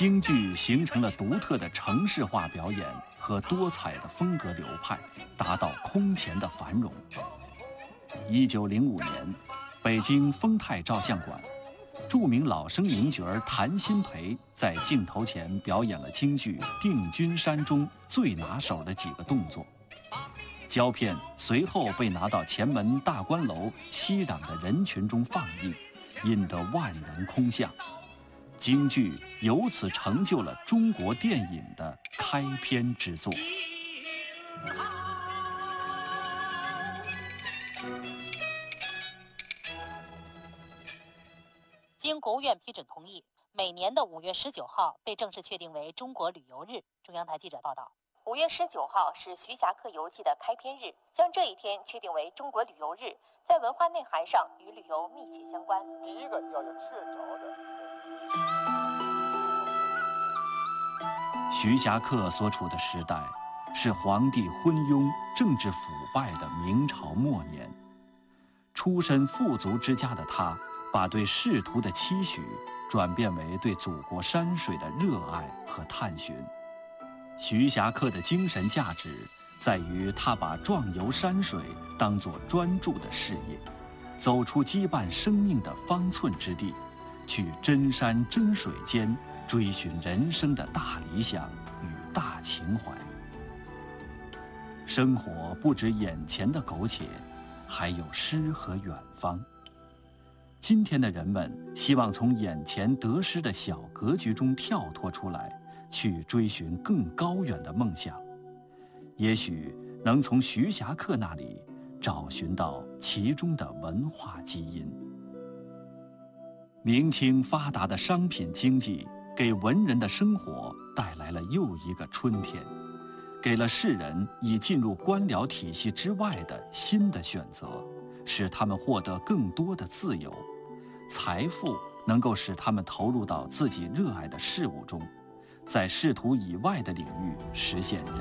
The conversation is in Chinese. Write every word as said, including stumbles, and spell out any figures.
京剧形成了独特的城市化表演和多彩的风格流派，达到空前的繁荣。一九零五年，北京丰泰照相馆，著名老生名角谭鑫培在镜头前表演了京剧《定军山》中最拿手的几个动作。胶片随后被拿到前门大观楼熙攘的人群中放映，引得万人空巷。京剧由此成就了中国电影的开篇之作。 经国务院批准同意，每年的五月十九号被正式确定为中国旅游日。中央台记者报道，五月十九号是徐霞客游记的开篇日，将这一天确定为中国旅游日，在文化内涵上与旅游密切相关。 第一个要有确凿的。 徐霞客所处的时代是皇帝昏庸、政治腐败的明朝末年。出身富足之家的他，把对仕途的期许转变为对祖国山水的热爱和探寻。徐霞客的精神价值在于他把壮游山水当作专注的事业，走出羁绊生命的方寸之地，去真山真水间追寻人生的大理想与大情怀。生活不止眼前的苟且，还有诗和远方。今天的人们希望从眼前得失的小格局中跳脱出来，去追寻更高远的梦想。也许能从徐霞客那里找寻到其中的文化基因。明清发达的商品经济给文人的生活带来了又一个春天，给了世人以进入官僚体系之外的新的选择，使他们获得更多的自由。财富能够使他们投入到自己热爱的事物中，在仕途以外的领域实现人